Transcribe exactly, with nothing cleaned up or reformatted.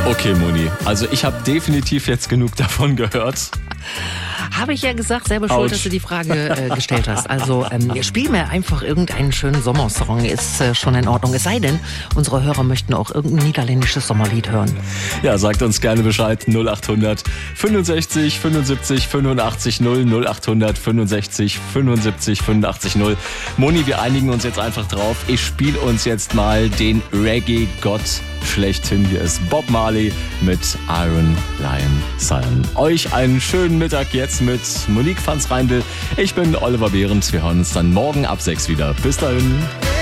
Okay, Moni, also ich habe definitiv jetzt genug davon gehört. Habe ich ja gesagt, selber schuld, dass du die Frage äh, gestellt hast. Also ähm, spiel mir einfach irgendeinen schönen Sommersong, ist äh, schon in Ordnung. Es sei denn, unsere Hörer möchten auch irgendein niederländisches Sommerlied hören. Ja, sagt uns gerne Bescheid. null acht hundert fünfundsechzig fünfundsiebzig fünfundachtzig null null acht hundert fünfundsechzig fünfundsiebzig fünfundachtzig null. Moni, wir einigen uns jetzt einfach drauf. Ich spiele uns jetzt mal den Reggae-Gott schlechthin. Hier ist Bob Marley mit Iron Lion Sun. Euch einen schönen Mittag jetzt mit Monique Franz Reindl. Ich bin Oliver Behrendt. Wir hören uns dann morgen ab sechs wieder. Bis dahin.